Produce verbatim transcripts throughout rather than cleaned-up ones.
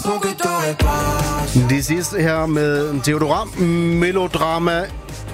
Det sidste her med Deodoram Melodrama.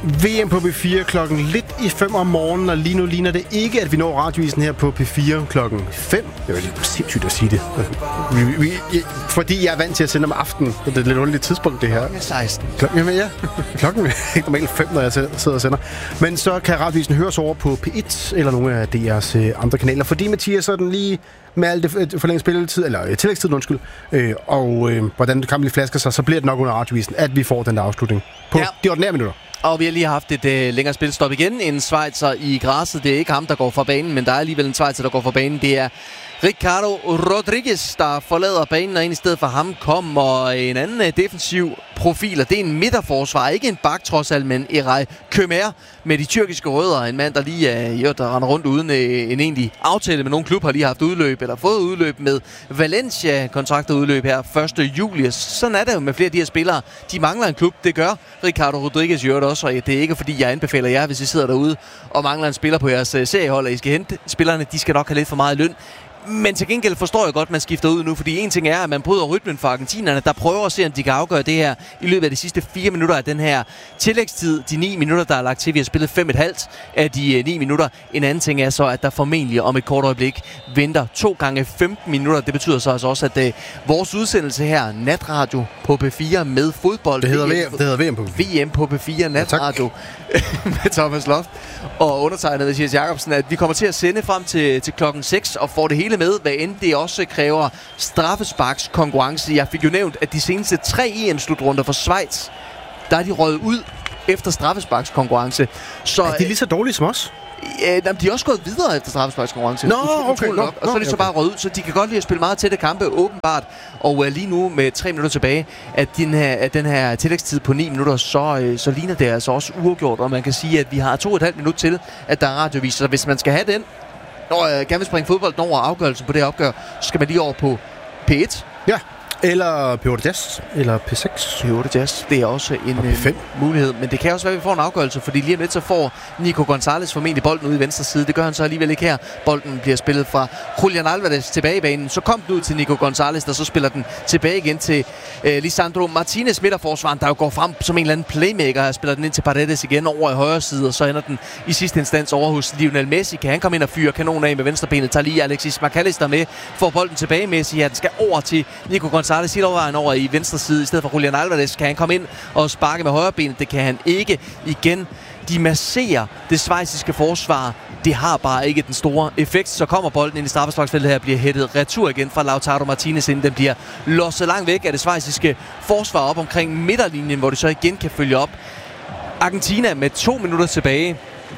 V M på P fire klokken lidt i fem om morgenen, og lige nu ligner det ikke, at vi når radiovisen her på P fire klokken fem. Det er jo lidt sindssygt at sige det. Vi, vi, vi, fordi jeg er vant til at sende om aftenen. Det er et lidt underligt tidspunkt, det her. Klokken er seksten. Klokken, jamen ja, klokken er ikke normalt fem, når jeg sidder og sender. Men så kan radiovisen høres over på P et eller nogle af D R's andre kanaler. Fordi Mathias, så er den lige med alt det forlænget spilletid, eller tillægstid, undskyld, øh, og øh, hvordan kampen lige flasker sig, så bliver det nok under radiovisen, at vi får den der afslutning på ja. de ordinære minutter. Og vi har lige haft et øh, længere spilstop igen. En schweizer i græsset. Det er ikke ham, der går fra banen, men der er alligevel en schweizer, der går fra banen. Det er Ricardo Rodriguez, der forlader banen, og ind i stedet for ham kommer en anden øh, defensiv profil. Og det er en midterforsvar, ikke en bak trods alt, men Eray Kömer med de tyrkiske rødder. En mand, der lige er øh, der render rundt uden øh, en egentlig aftale med nogen klub, har lige haft udløb, eller fået udløb med Valencia. Kontraktet udløb her første juli. Sådan er det jo med flere af de her spillere. De mangler en klub, det gør Ricardo Rodriguez gjort også, og det er ikke fordi, jeg anbefaler jer, hvis I sidder derude og mangler en spiller på jeres seriehold, og I skal hente spillerne, de skal nok have lidt for meget løn. Men til gengæld forstår jeg godt, at man skifter ud nu, fordi en ting er, at man bryder rytmen for argentinerne, der prøver at se, om de kan afgøre det her i løbet af de sidste fire minutter af den her tillægstid. De ni minutter, der er lagt til. Vi har spillet fem komma fem af de ni minutter. En anden ting er så, at der formentlig om et kort øjeblik venter to gange femten minutter. Det betyder så altså også, at uh, vores udsendelse her, natradio på P fire med fodbold. Det hedder, V M, det hedder V M på P fire. V M på P fire, natradio ja, med Thomas Loft og undertegnet Mathias Jacobsen, at vi kommer til at sende frem til, til klokken seks og får det hele med, hvad end det også kræver straffesparkskonkurrence. Jeg fik jo nævnt, at de seneste tre E M-slutrunder for Schweiz, der er de røget ud efter straffesparkskonkurrence. Så er de lige så dårlige som os? Ja, de er også gået videre efter straffesparkskonkurrence. Nå, okay, no, og så er de så okay. bare røget ud, så de kan godt lide at spille meget tætte kampe, åbenbart. Og uh, lige nu med tre minutter tilbage, at den her, at den her tillægstid på ni minutter, så, uh, så ligner det altså også uafgjort. Og man kan sige, at vi har to og et halvt minut til, at der er radiovis. Så hvis man skal have den, når jeg gerne vil springe fodbolden over afgørelsen på det her opgør, så skal man lige over på P et. Ja, eller P otte Jazz, eller P seks. P otte Jazz, det er også en øh, mulighed. Men det kan også være, at vi får en afgørelse, fordi lige om lidt så får Nico González formentlig bolden ude i venstre side. Det gør han så alligevel ikke her. Bolden bliver spillet fra Julian Alvarez tilbage i banen. Så kom den ud til Nico González, der så spiller den tilbage igen til øh, Lisandro Martinez, midterforsvaren, der jo går frem som en eller anden playmaker. Spiller den ind til Paredes igen over i højre side, og så ender den i sidste instans over hos Lionel Messi. Kan han komme ind og fyre kanonen af med venstrebenet? Tager lige Alexis McAllister med, får bolden tilbage. Messi, ja, den skal over til Nico González. González helt overvejen over i venstre side i stedet for Julian Alvarez. Kan han komme ind og sparke med højre benet? Det kan han ikke. Igen, de masserer det schweiziske forsvar. Det har bare ikke den store effekt. Så kommer bolden ind i straffesparksfeltet her, bliver hættet retur igen fra Lautaro Martinez, inden den bliver losset langt væk af det schweiziske forsvar op omkring midterlinjen, hvor det så igen kan følge op. Argentina med to minutter tilbage.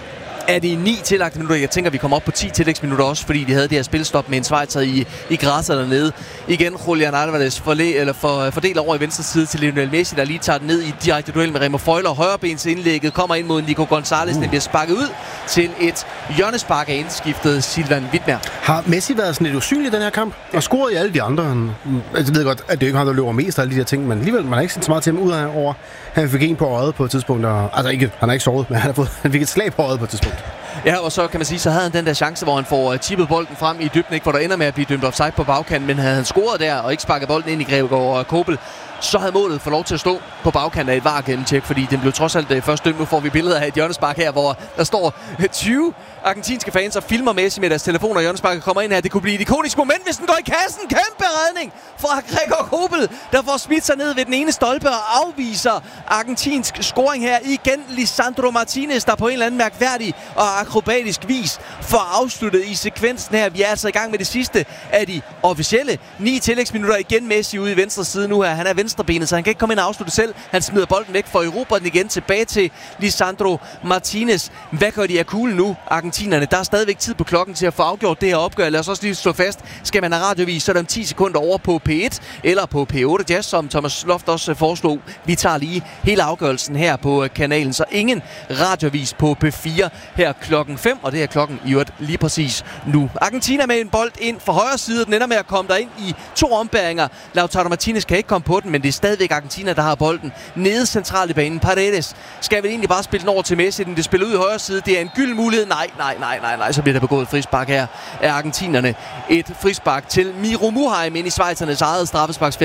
Er det ni tillagte minutter? Jeg tænker, vi kommer op på ti tillægsminutter også, fordi de havde det her spilstop med en Schweizer i, i græsset dernede. Igen Julian Alvarez forle, eller for, fordeler over i venstre side til Lionel Messi, der lige tager den ned i direkte duel med Remo Freuler. Højrebens indlægget kommer ind mod Nico González. Uh. Den bliver sparket ud til et hjørnespark af indskiftet Silvan Widmer. Har Messi været sådan lidt usynlig i den her kamp? Og scoret i alle de andre? Altså, jeg ved godt, at det ikke er ham, der løber mest af alle de her ting, men alligevel, man har ikke set så meget til ham ud af over. Han fik en på øjet på et tidspunkt, og, altså ikke, han har ikke sovet, men han, har fået, han fik et slag på øjet på et tidspunkt. Ja, og så kan man sige, så havde han den der chance, hvor han får tippet bolden frem i dybden, ikke, hvor der ender med at blive dømt offside på bagkanten, men havde han scoret der og ikke sparket bolden ind i Gregor og Kobel, så havde målet fået lov til at stå på bagkanten af et V A R-gennemtjek, fordi den blev trods alt først dømt. Nu får vi billeder af et hjørnespark her, hvor der står tyve argentinske fans og filmer Messi med deres telefoner, og hjørnesparket kommer ind her. Det kunne blive et ikonisk moment, hvis den går i kassen. Kæmpe redning fra Gregor Kobel, der får smidt sig ned ved den ene stolpe og afviser argentinsk scoring her. Igen Lisandro Martinez, der på en eller anden mærkværdig og akrobatisk vis får afsluttet i sekvensen her. Vi er altså i gang med det sidste af de officielle ni tillægsminutter. Igen Messi ude i venstre side nu her. Han er venstrebenet, så han kan ikke komme ind og afslutte selv. Han smider bolden væk for Europa, den igen tilbage til Lisandro Martinez. Hvad gør de af kuglen nu, argentinerne? Der er stadigvæk tid på klokken til at få afgjort det her opgør. Lad os også lige slå fast. Skal man have radiovis, så er der om ti sekunder over på P et eller på P otte Jazz, som Thomas Loft også foreslog. Vi tager lige hele afgørelsen her på kanalen, så ingen radiovis på P fire her klokken fem, og det er klokken i øvrigt lige præcis nu. Argentina med en bold ind fra højre side. Den ender med at komme derind i to ombæringer. Lautaro Martinez kan ikke komme på den, men det er stadigvæk Argentina, der har bolden nede centralt i banen. Paredes skal vel egentlig bare spille den over til Messi. Den bliver spillet ud i højre side. Det er en gylden mulighed. Nej, nej, nej, nej, nej. Så bliver der begået et frispark her af argentinerne. Et frispark til Miro Muheim ind i schweizernes eget straffesparksfelt.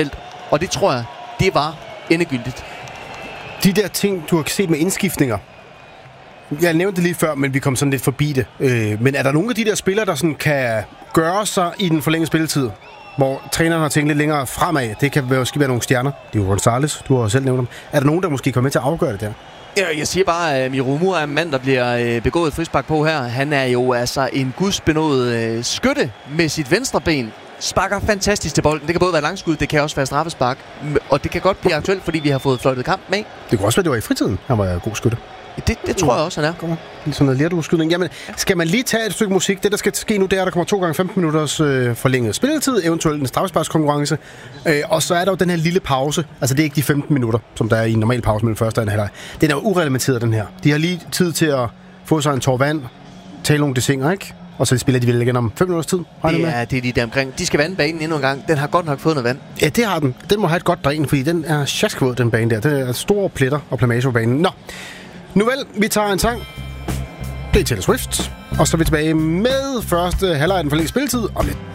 Og det tror jeg, det var endegyldigt. De der ting, du har set med indskiftninger, jeg nævnte det lige før, men vi kom sådan lidt forbi det. Øh, men er der nogle af de der spillere, der sådan kan gøre sig i den forlængede spilletid, hvor træneren har tænkt lidt længere fremad? Det kan måske være nogle stjerner. Det er jo Gonzales, du har selv nævnt dem. Er der nogen, der måske kommer med til at afgøre det der? Ja, jeg siger bare, at Miromu er en mand, der bliver begået et frispark på her. Han er jo altså en gudsbenået skytte med sit venstre ben. Sparker fantastisk til bolden. Det kan både være langskud, det kan også være straffespark. Og det kan godt blive aktuelt, fordi vi har fået fløjtet kamp med. Det kunne også være, det var i fritiden. Han var god skytte. Det, det tror jeg også, han er. Kommer. Sådan noget lerdueskydning. Jamen, skal man lige tage et stykke musik? Det, der skal ske nu, det er, at der kommer to gange femten minutters øh, forlænget spilletid, eventuelt en straffesparkskonkurrence. Øh, og så er der jo den her lille pause. Altså, det er ikke de femten minutter, som der er i en normal pause mellem første og anden halvleg. Den er jo ureglementeret, den her. De har lige tid til at få sig en tår vand, tale nogle desinger, ikke? Og så spiller de vel igen om fem minutters tid. Det er, det er de der omkring. De skal vande banen endnu en gang. Den har godt nok fået noget vand. Ja, det har den. Den må have et godt dræn, fordi den er sjaskvåd, den bane der. Den er store pletter og plamage på banen. Nå. Nu vel, vi tager en sang. Det er Taylor Swift. Og så er vi tilbage med første halvleg af den forlængede spilletid om lidt.